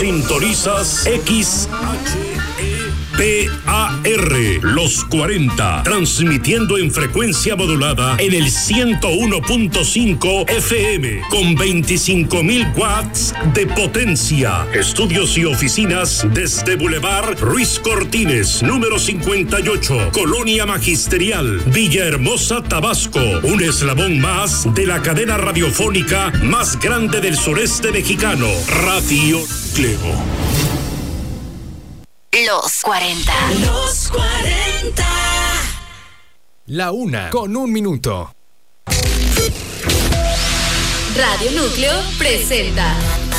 Sintonizas XHEPAR, Los 40, transmitiendo en frecuencia modulada en el 101.5 FM, con 25.000 watts de potencia. Estudios y oficinas desde Boulevard Ruiz Cortines, número 58, Colonia Magisterial, Villahermosa, Tabasco. Un eslabón más de la cadena radiofónica más grande del sureste mexicano, Radio Cleo. Los 40. Los 40. La 1:01. Radio Núcleo presenta.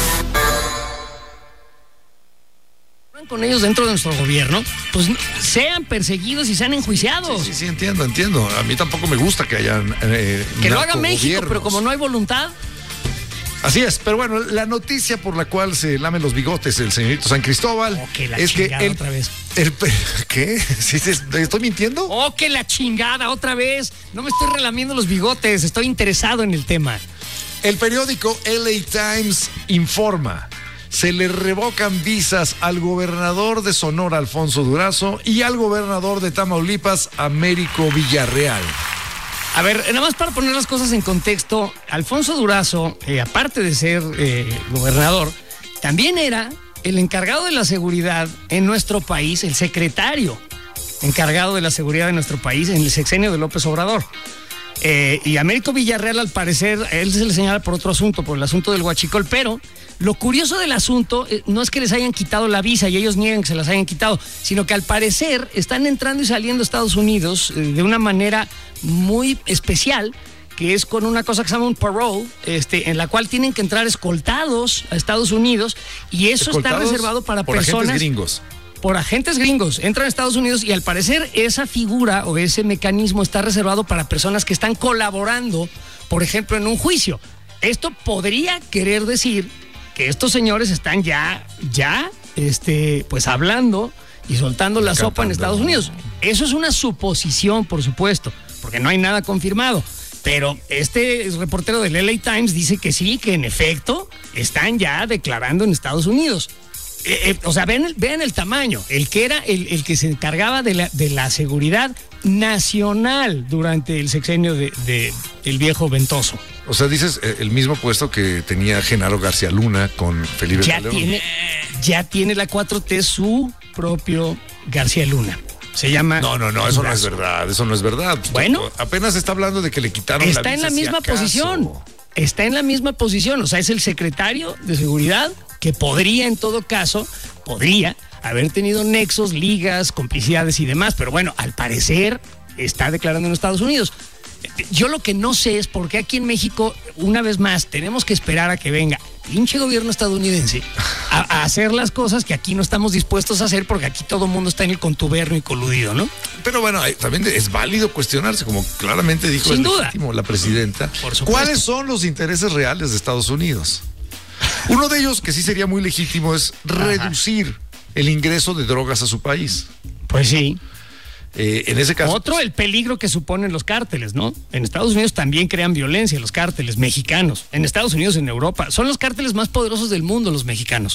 Con ellos dentro de nuestro gobierno, pues sean perseguidos y sean enjuiciados. Sí, entiendo. A mí tampoco me gusta que hayan que lo haga México, pero como no hay voluntad. Así es, pero bueno, la noticia por la cual se lamen los bigotes el señorito San Cristóbal es que otra vez. ¿Qué? ¿Sí, ¿estoy mintiendo? Oh, que la chingada otra vez. No me estoy relamiendo los bigotes, estoy interesado en el tema. El periódico LA Times informa: se le revocan visas al gobernador de Sonora, Alfonso Durazo, y al gobernador de Tamaulipas, Américo Villarreal. A ver, nada más para poner las cosas en contexto, Alfonso Durazo, aparte de ser gobernador, también era el encargado de la seguridad en nuestro país, el secretario encargado de la seguridad de nuestro país en el sexenio de López Obrador. Y Américo Villarreal, al parecer, a él se le señala por otro asunto, por el asunto del huachicol, pero lo curioso del asunto no es que les hayan quitado la visa y ellos niegan que se las hayan quitado, sino que al parecer están entrando y saliendo a Estados Unidos de una manera muy especial, que es con una cosa que se llama un parole, en la cual tienen que entrar escoltados a Estados Unidos, y eso está reservado para por personas... agentes gringos. Por agentes gringos, entran a Estados Unidos y al parecer esa figura o ese mecanismo está reservado para personas que están colaborando, por ejemplo, en un juicio. Esto podría querer decir que estos señores están pues hablando y soltando la sopa en Estados Unidos. Eso es una suposición, por supuesto, porque no hay nada confirmado. Pero este reportero del LA Times dice que sí, que en efecto están ya declarando en Estados Unidos. O sea, vean el tamaño. El que era el que se encargaba de la seguridad nacional durante el sexenio del viejo Ventoso. O sea, dices el mismo puesto que tenía Genaro García Luna con Felipe Calderón. Ya tiene la 4T su propio García Luna. Se llama... No, eso no es verdad, Bueno. Apenas está hablando de que le quitaron la visa. Está en la misma posición. Está en la misma posición. O sea, es el secretario de seguridad que podría, en todo caso, haber tenido nexos, ligas, complicidades y demás. Pero bueno, al parecer está declarando en Estados Unidos. Yo lo que no sé es por qué aquí en México, una vez más, tenemos que esperar a que venga pinche gobierno estadounidense a hacer las cosas que aquí no estamos dispuestos a hacer, porque aquí todo el mundo está en el contubernio y coludido, ¿no? Pero bueno, también es válido cuestionarse, como claramente dijo Sin duda. Legítimo la presidenta. Por supuesto. ¿Cuáles son los intereses reales de Estados Unidos? Uno de ellos, que sí sería muy legítimo, es reducir el ingreso de drogas a su país. Pues sí. En ese caso... Otro, el peligro que suponen los cárteles, ¿no? En Estados Unidos también crean violencia los cárteles mexicanos. En Estados Unidos, en Europa. Son los cárteles más poderosos del mundo, los mexicanos.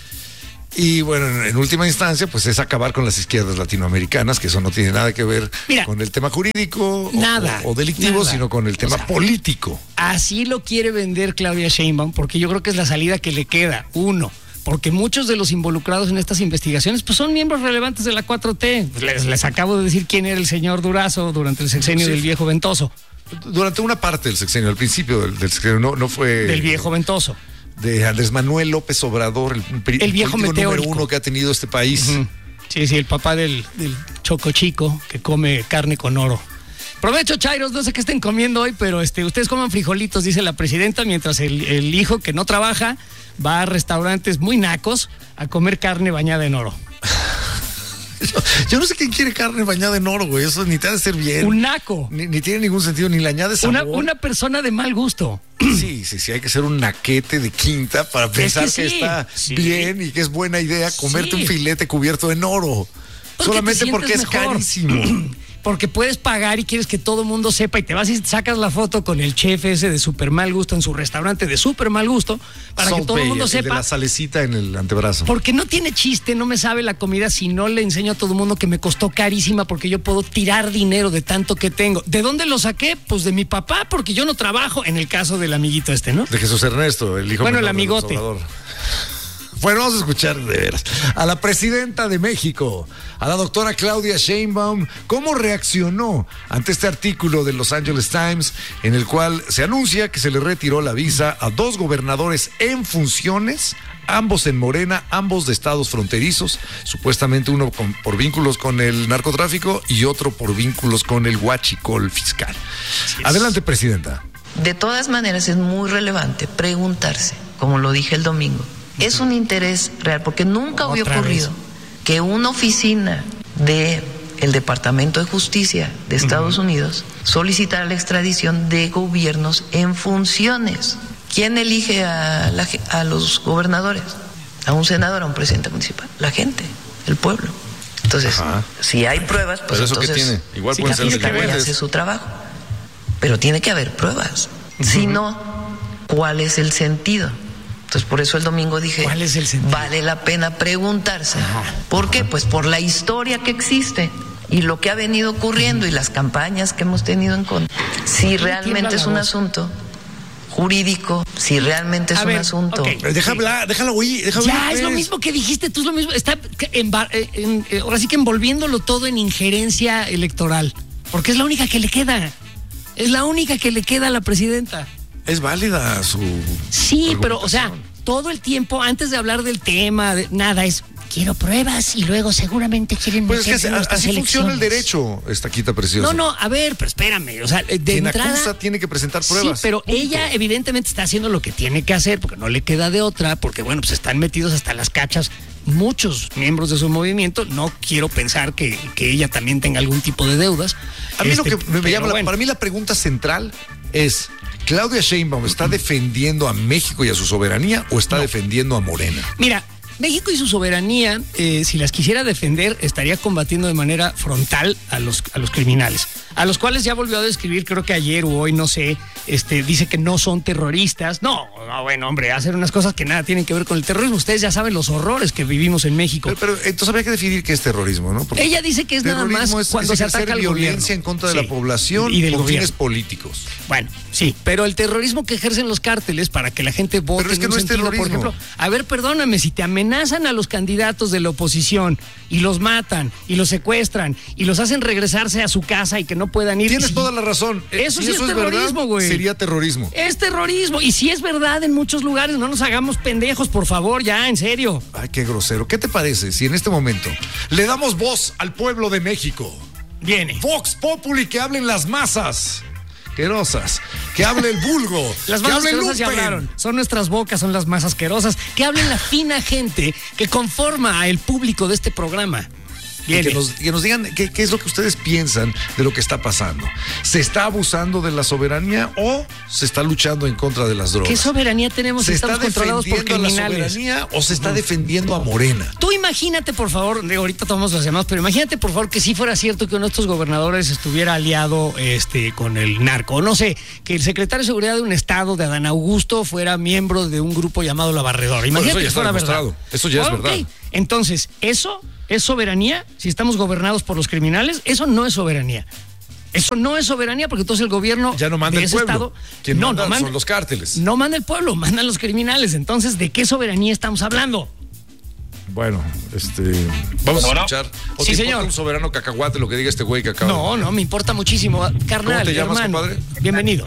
Y bueno, en última instancia, pues es acabar con las izquierdas latinoamericanas, que eso no tiene nada que ver con el tema jurídico o delictivo, sino con el tema político. Así lo quiere vender Claudia Sheinbaum, porque yo creo que es la salida que le queda. Uno, porque muchos de los involucrados en estas investigaciones pues son miembros relevantes de la 4T. Les acabo de decir quién era el señor Durazo durante el sexenio del viejo Ventoso. Durante una parte del sexenio, al principio del sexenio, no fue... Del viejo Ventoso. De Andrés Manuel López Obrador, el viejo número uno que ha tenido este país. Uh-huh. Sí, el papá del Choco Chico que come carne con oro. Provecho, chairos, no sé qué estén comiendo hoy, pero ustedes coman frijolitos, dice la presidenta, mientras el hijo que no trabaja va a restaurantes muy nacos a comer carne bañada en oro. Yo no sé quién quiere carne bañada en oro, güey. Eso ni te ha de ser bien. Un naco. Ni tiene ningún sentido, ni le añade sabor. Una persona de mal gusto. Sí, hay que ser un naquete de quinta para pensar que está bien y que es buena idea comerte un filete cubierto en oro. Solamente porque es carísimo. porque puedes pagar y quieres que todo el mundo sepa y te vas y sacas la foto con el chef ese de súper mal gusto en su restaurante de súper mal gusto para Salt que todo el Bay, mundo el sepa. de la salecita en el antebrazo. Porque no tiene chiste, no me sabe la comida si no le enseño a todo el mundo que me costó carísima porque yo puedo tirar dinero de tanto que tengo. ¿De dónde lo saqué? Pues de mi papá, porque yo no trabajo, en el caso del amiguito este, ¿no? De Jesús Ernesto, el hijo Bueno, menor el amigote. del Obrador. Bueno, vamos a escuchar de veras a la presidenta de México, a la doctora Claudia Sheinbaum, cómo reaccionó ante este artículo de Los Angeles Times en el cual se anuncia que se le retiró la visa a 2 gobernadores en funciones, ambos en Morena, ambos de estados fronterizos, supuestamente uno por vínculos con el narcotráfico y otro por vínculos con el huachicol fiscal. Adelante, presidenta. De todas maneras, es muy relevante preguntarse, como lo dije el domingo, ¿es un interés real? Porque nunca había ocurrido que una oficina del Departamento de Justicia de Estados Unidos solicitara la extradición de gobiernos en funciones. ¿Quién elige a los gobernadores? A un senador, a un presidente municipal. La gente, el pueblo. Entonces, si hay pruebas, pues ¿pero eso entonces... qué tiene? Igual pueden ser Fiscalía hace su trabajo. Pero tiene que haber pruebas. Si no, ¿cuál es el sentido? Entonces, por eso el domingo dije, ¿cuál es el sentido? Vale la pena preguntarse. ¿Por qué? Pues por la historia que existe y lo que ha venido ocurriendo y las campañas que hemos tenido en contra. Si realmente es un asunto jurídico, si realmente es un asunto... Okay. Déjalo oír. Ya, es lo mismo que dijiste tú, es lo mismo. Está ahora sí que envolviéndolo todo en injerencia electoral, porque es la única que le queda. Es la única que le queda a la presidenta. Es válida su... Sí, pero, o sea, todo el tiempo, antes de hablar del tema, nada, es... Quiero pruebas y luego seguramente quieren pues meterse es que así funciona el derecho, estaquita preciosa. No, a ver, pero espérame, o sea, de quien entrada... acusa tiene que presentar pruebas. Sí, pero punto. ella evidentemente está haciendo lo que tiene que hacer porque no le queda de otra, porque bueno, pues están metidos hasta las cachas muchos miembros de su movimiento. No quiero pensar que ella también tenga algún tipo de deudas. A mí lo que me llama, bueno. para mí la pregunta central es... ¿Claudia Sheinbaum está defendiendo a México y a su soberanía o está defendiendo a Morena? Mira, México y su soberanía, si las quisiera defender, estaría combatiendo de manera frontal a los criminales, a los cuales ya volvió a describir, creo que ayer o hoy, no sé, dice que no son terroristas. No, bueno, hombre, hacer unas cosas que nada tienen que ver con el terrorismo. Ustedes ya saben los horrores que vivimos en México. Pero entonces habría que definir qué es terrorismo, ¿no? Porque ella dice que es nada más cuando se ataca al violencia gobierno. en contra de la población y del con gobierno. fines políticos. Bueno, sí, pero el terrorismo que ejercen los cárteles para que la gente vote pero es que en un no es sentido, terrorismo. por ejemplo, a ver, perdóname, si te amenazan a los candidatos de la oposición y los matan y los secuestran y los hacen regresarse a su casa y que no puedan ir. Tienes toda la razón. Eso si sí es terrorismo, güey. Sería terrorismo. Es terrorismo. Y si es verdad en muchos lugares, no nos hagamos pendejos, por favor, ya, en serio. Ay, qué grosero. ¿Qué te parece si en este momento le damos voz al pueblo de México? Viene. Vox Populi, que hablen las masas asquerosas, que hable el vulgo, Las que más hable el asquerosas ya lumpen. hablaron. Son nuestras bocas, son las más asquerosas. Que hablen la fina gente que conforma al público de este programa. Y que nos digan qué es lo que ustedes piensan de lo que está pasando. ¿Se está abusando de la soberanía o se está luchando en contra de las drogas? ¿Qué soberanía tenemos si ¿Se está estamos controlados por defendiendo a la criminales? soberanía o se está defendiendo a Morena? Tú imagínate, por favor, ahorita tomamos las llamadas, pero imagínate, por favor, que si fuera cierto que uno de estos gobernadores estuviera aliado con el narco. No sé, que el secretario de Seguridad de un estado, de Adán Augusto, fuera miembro de un grupo llamado La Barredora. Imagínate que fuera verdad. Eso ya es verdad. Entonces, ¿eso es soberanía? Si estamos gobernados por los criminales, eso no es soberanía. Eso no es soberanía porque entonces el gobierno ya no manda de el ese pueblo. estado, Quien no manda manda, son los cárteles. No manda el pueblo, mandan los criminales. Entonces, ¿de qué soberanía estamos hablando? Bueno, vamos a escuchar. ¿O sí, te señor. importa un soberano cacahuate lo que diga este güey que acaba? No, me importa muchísimo. Carnal, ¿Cómo te llamas, hermano, compadre? bienvenido.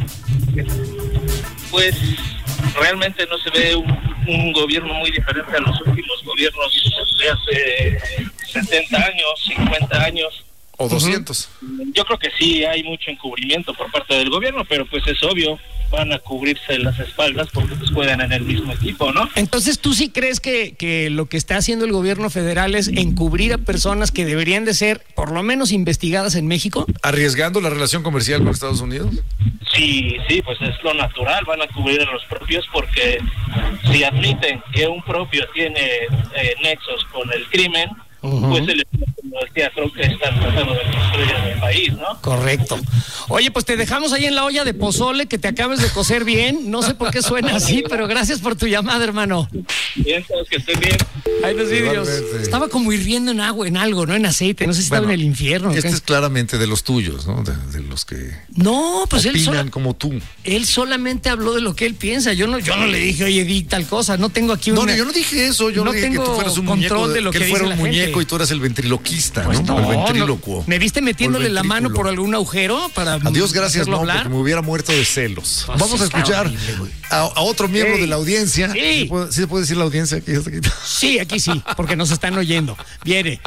Pues realmente no se ve un gobierno muy diferente a los últimos gobiernos de hace 70 años, 50 años. O 200. Yo creo que sí hay mucho encubrimiento por parte del gobierno, pero pues es obvio, van a cubrirse las espaldas porque pues juegan en el mismo equipo, ¿no? Entonces, ¿tú sí crees que lo que está haciendo el gobierno federal es encubrir a personas que deberían de ser por lo menos investigadas en México? ¿Arriesgando la relación comercial con Estados Unidos? Sí, pues es lo natural, van a cubrir a los propios porque si admiten que un propio tiene nexos con el crimen, pues se les tecnología creo que están tratando de construir en el país, ¿no? Correcto. Oye, pues te dejamos ahí en la olla de pozole que te acabes de cocer bien. No sé por qué suena así, pero gracias por tu llamada, hermano. Bien, todos que estén bien. Ahí los vidrios. Igualmente. Estaba como hirviendo en agua, en algo, ¿no? En aceite. No sé si estaba en el infierno. Este ¿qué? es claramente de los tuyos, ¿no? De los que No, pues opinan como tú. él solamente habló de lo que él piensa. Yo no le dije, oye, di tal cosa. No tengo aquí No, yo no dije eso. Yo no dije que tú fueras un muñeco. control de lo que que él fuera dice un la muñeco gente. y tú eras el ventriloquista, Pues ¿no? El ventrílocuo. ¿Me viste metiéndole la mano ventrículo. por algún agujero para Adiós, gracias, hacerlo no, hablar? porque me hubiera muerto de celos. Pues Vamos a está escuchar horrible, güey. a otro miembro de la audiencia. Sí. ¿Sí se puede decir la audiencia aquí? Sí, aquí sí, porque nos están oyendo. Viene.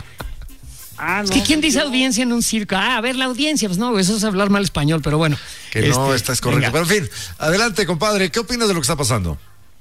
Es que ¿quién dice audiencia en un circo? A ver, la audiencia. Pues no, eso es hablar mal español, pero bueno. Que no, esta es correcto. venga. Pero en fin, adelante, compadre. ¿Qué opinas de lo que está pasando?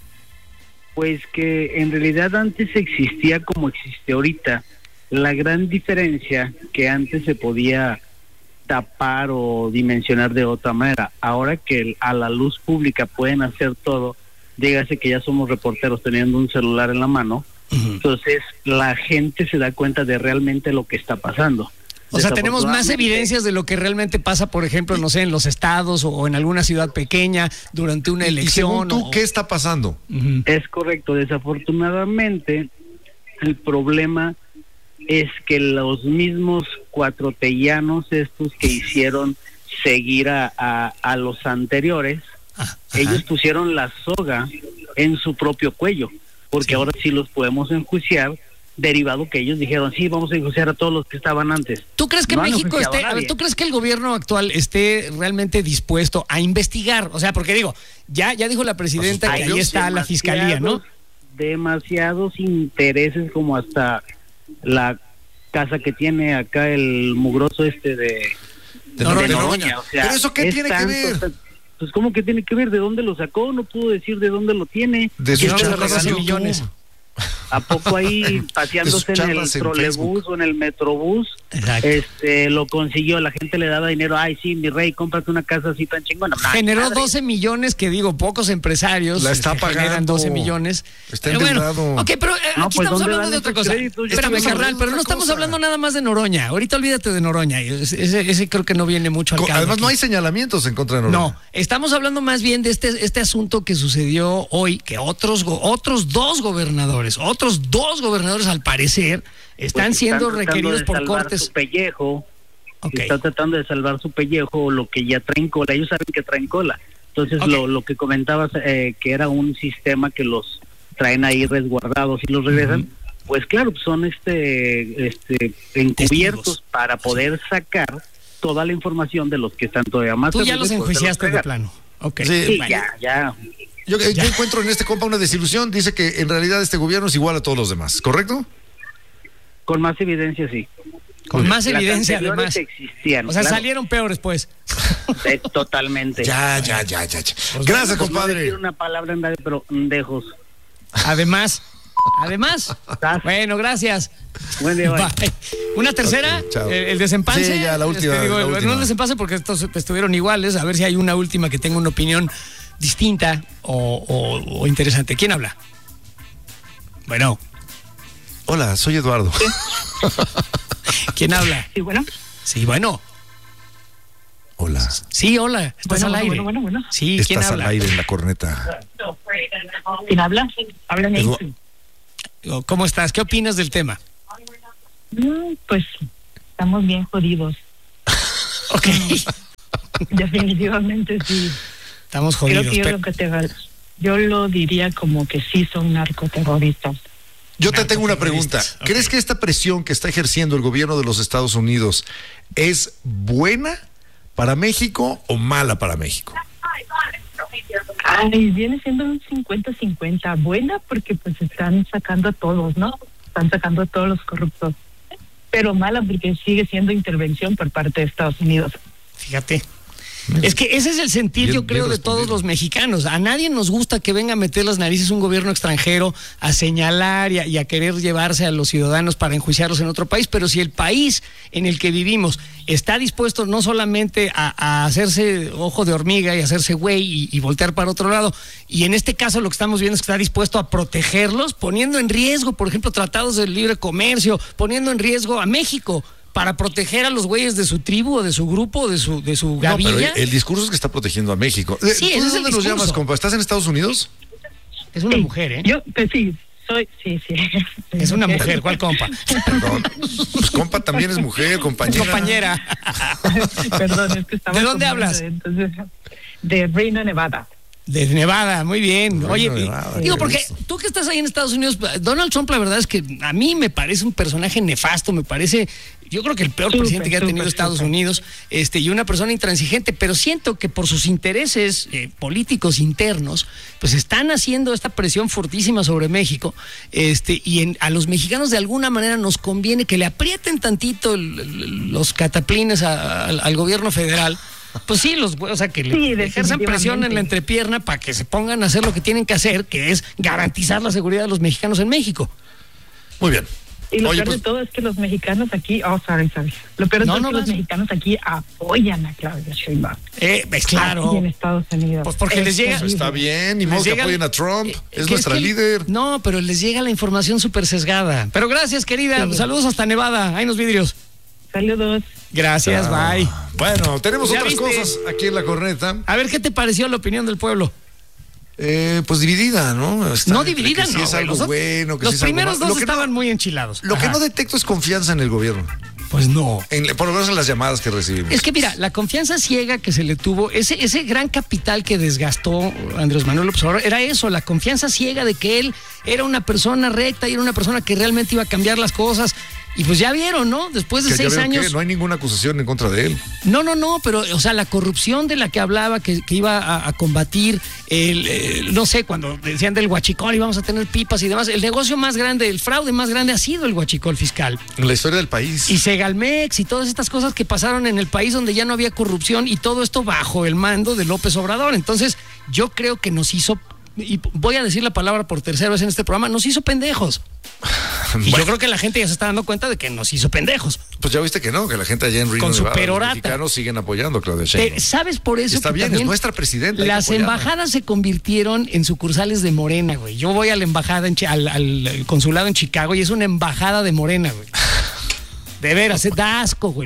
Pues que en realidad antes existía como existe ahorita. La gran diferencia que antes se podía tapar o dimensionar de otra manera. Ahora que a la luz pública pueden hacer todo, dígase que ya somos reporteros teniendo un celular en la mano, entonces la gente se da cuenta de realmente lo que está pasando. O sea, tenemos más Desafortunadamente, evidencias de lo que realmente pasa, por ejemplo, no sé, en los estados o en alguna ciudad pequeña durante una Y elección. según tú, ¿qué está pasando? Es correcto, desafortunadamente el problema es que los mismos cuatrotellanos estos que hicieron seguir a los anteriores, ellos pusieron la soga en su propio cuello, porque ahora sí los podemos enjuiciar, derivado que ellos dijeron, sí, vamos a enjuiciar a todos los que estaban antes. ¿Tú crees que No han México enjuiciado esté, a a ver, nadie. tú crees que el gobierno actual esté realmente dispuesto a investigar? O sea, porque digo, ya dijo la presidenta que ahí está la fiscalía, ¿no? Demasiados intereses, como hasta la casa que tiene acá el mugroso de Noroña. o sea, ¿Pero eso qué es tiene que ver? Pues ¿cómo que tiene que ver? ¿De dónde lo sacó? No pudo decir de dónde lo tiene. De sus ¿Quién se lo charlas en regaló? YouTube. millones. ¿A poco ahí paseándose en el charlas en trolebús Facebook. o en el metrobús? Exacto. Lo consiguió, la gente le daba dinero. Ay, sí, mi rey, cómprate una casa así tan chingona. Generó Madre. 12 millones, que digo, pocos empresarios La está generan pagando. 12 millones. Está Pero bueno, endeudado. ok, pero No, aquí pues, estamos ¿dónde hablando dan de otra esos cosa. créditos? Espérame, Estamos carnal, hablando pero de no otra estamos cosa. hablando nada más de Noroña. Ahorita olvídate de Noroña. Ese creo que no viene mucho al caso. Además, no aquí. hay señalamientos en contra de Noroña. No, estamos hablando más bien de este asunto que sucedió hoy, que otros dos gobernadores al parecer están Pues siendo tratando requeridos de por salvar cortes. su pellejo. Ok. Está tratando de salvar su pellejo, lo que ya traen cola. Ellos saben que traen cola. Entonces, Ok. lo que comentabas, que era un sistema que los traen ahí resguardados y los regresan, pues claro, son encubiertos Testigos. para poder sacar toda la información de los que están todavía más. Tú ya los seguros, pues, enjuiciaste se de los plano. Ok. Sí, Sí, Bueno. ya. Yo encuentro en este compa una desilusión. Dice que en realidad este gobierno es igual a todos los demás, ¿correcto? Con más evidencia, sí. Con más Las evidencia, anteriores además. existían. O sea, claro. salieron peores, pues. Totalmente. Ya. Gracias, Pues no compadre. decir una palabra en radio, pero lejos. Además. Bueno, gracias. Buen día, bye. Bye. Una tercera, Ok, chao. el desempance. Sí, ya, la última, la No última. el desempance porque estos estuvieron iguales. A ver si hay una última que tenga una opinión distinta o interesante. ¿Quién habla? Bueno, Hola, soy Eduardo. ¿quién habla? Sí, bueno. Sí, bueno. Hola. Sí, hola. Estás al aire. Bueno. Sí, ¿quién Estás habla? al aire en la corneta. ¿Quién habla? Habla Nancy. ¿Cómo estás? ¿Qué opinas del tema? Pues estamos bien jodidos. Ok. Definitivamente sí. Estamos Creo jodidos. que yo lo diría como que sí son narcoterroristas. Yo te tengo una pregunta. Narcoterroristas, ¿Crees ok. que esta presión que está ejerciendo el gobierno de los Estados Unidos es buena para México o mala para México? Ay, viene siendo un 50-50. Buena porque pues están sacando a todos, ¿no? Están sacando a todos los corruptos. Pero mala porque sigue siendo intervención por parte de Estados Unidos. Fíjate. Es que ese es el sentir, Bien, yo creo, de todos los mexicanos. A nadie nos gusta que venga a meter las narices un gobierno extranjero a señalar y a querer llevarse a los ciudadanos para enjuiciarlos en otro país, pero si el país en el que vivimos está dispuesto no solamente a hacerse ojo de hormiga y hacerse güey y voltear para otro lado, y en este caso lo que estamos viendo es que está dispuesto a protegerlos, poniendo en riesgo, por ejemplo, tratados de libre comercio, poniendo en riesgo a México para proteger a los güeyes de su tribu o de su grupo, de su gavilla. No, pero el discurso es que está protegiendo a México. Sí, ¿Tú de dónde nos llamas, compa? ¿Estás en Estados Unidos? Es una mujer, ¿eh? Yo, pues sí, sí. Es una mujer, ¿cuál compa? Perdón. Pues compa también es mujer, compañera. Compañera. Perdón, es que estaba... ¿De dónde hablas? Entonces, de Reno, Nevada. De Nevada, muy bien. Bueno, Oye, Nevada, digo, porque tú que estás ahí en Estados Unidos, Donald Trump, la verdad es que a mí me parece un personaje nefasto, me parece, yo creo que el peor presidente que ha tenido Estados Unidos, y una persona intransigente, pero siento que por sus intereses políticos internos, pues están haciendo esta presión fortísima sobre México, y a los mexicanos de alguna manera nos conviene que le aprieten tantito los cataplines al gobierno federal. Pues sí, o sea, que le ejerzan presión en la entrepierna para que se pongan a hacer lo que tienen que hacer, que es garantizar la seguridad de los mexicanos en México. Muy bien. Y lo peor de todo es que los mexicanos aquí, sorry. Lo peor de todo es que los mexicanos aquí apoyan a Claudia Sheinbaum. Es claro. Aquí en Estados Unidos. Pues porque les llega. Pues está bien, ni modo que apoyen a Trump. Es nuestra líder. No, pero les llega la información súper sesgada. Pero gracias, querida. Sí. Saludos hasta Nevada. Ahí nos vidrios. Saludos. Gracias, bye. Bueno, tenemos otras cosas aquí en la corneta. A ver, ¿qué te pareció la opinión del pueblo? Pues dividida, ¿no? No dividida, que no. Sí es algo bueno, que los sí es algo primeros malo. dos estaban muy enchilados. Lo que no detecto es confianza en el gobierno. Pues no. Por lo menos en las llamadas que recibimos. Es que mira, la confianza ciega que se le tuvo, ese gran capital que desgastó Andrés Manuel López Obrador, era eso, la confianza ciega de que él era una persona recta y era una persona que realmente iba a cambiar las cosas. Y pues ya vieron, ¿no? Después de 6 años... Que no hay ninguna acusación en contra de él. No, pero, o sea, la corrupción de la que hablaba, que iba a combatir, no sé, cuando decían del huachicol, íbamos a tener pipas y demás, el negocio más grande, el fraude más grande ha sido el huachicol fiscal. En la historia del país. Y Segalmex y todas estas cosas que pasaron en el país donde ya no había corrupción y todo esto bajo el mando de López Obrador. Entonces, yo creo que nos hizo... Y voy a decir la palabra por tercera vez en este programa, nos hizo pendejos. Y yo creo que la gente ya se está dando cuenta de que nos hizo pendejos. Pues ya viste que no, que la gente allá en Reno, con su Nevada, perorata. Los mexicanos siguen apoyando a Claudia Sheinbaum. ¿Sabes por eso? Está bien, es nuestra presidenta. Las embajadas se convirtieron en sucursales de Morena, güey. Yo voy a la embajada, al consulado en Chicago y es una embajada de Morena, güey. De veras, da asco, güey.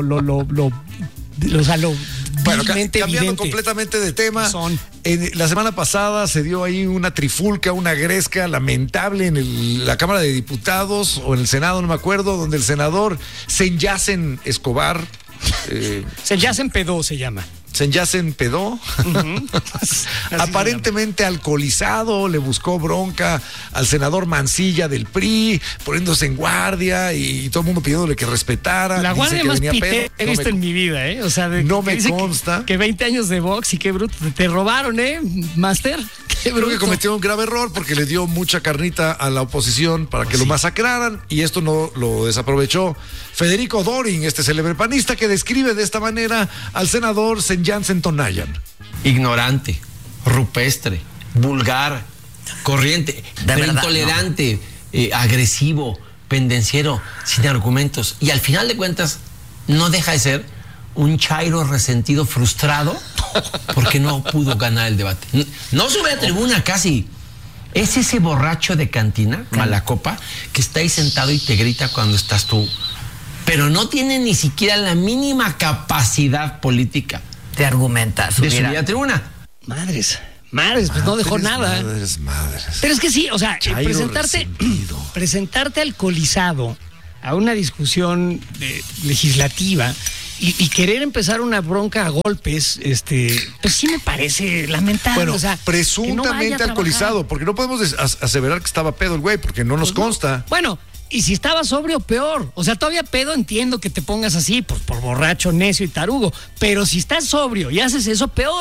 Bueno, cambiando completamente de tema, la semana pasada se dio ahí una trifulca, una gresca lamentable en la Cámara de Diputados o en el Senado, no me acuerdo, donde el senador Senyacen Escobar... Senyacen Pedó se llama. Senyacen Pedó, aparentemente alcoholizado, le buscó bronca al senador Mancilla del PRI, poniéndose en guardia y todo el mundo pidiéndole que respetara. La guardia más pitera que he visto en mi vida, O sea, no me consta. Que 20 años de box y qué bruto. Te robaron, Master. Creo que cometió un grave error porque le dio mucha carnita a la oposición para que lo masacraran y esto no lo desaprovechó Federico Dorin, este célebre panista que describe de esta manera al senador Senyacen Tonayan. Ignorante, rupestre, vulgar, corriente, intolerante, agresivo, pendenciero, sin argumentos. Y al final de cuentas, no deja de ser un chairo resentido, frustrado, porque no pudo ganar el debate. No sube a tribuna casi. Es ese borracho de cantina, mala copa, que está ahí sentado y te grita cuando estás tú. Pero no tiene ni siquiera la mínima capacidad política de argumentar. De subir a tribuna. Madres, pues no dejó nada. Madres. Pero es que sí, o sea, presentarte alcoholizado a una discusión legislativa y querer empezar una bronca a golpes, pues sí me parece lamentable. Bueno, o sea, presuntamente no alcoholizado, porque no podemos aseverar que estaba pedo el güey, porque no nos consta. Bueno, y si estaba sobrio, peor. O sea, todavía pedo entiendo que te pongas así, pues por borracho, necio y tarugo. Pero si estás sobrio y haces eso, peor.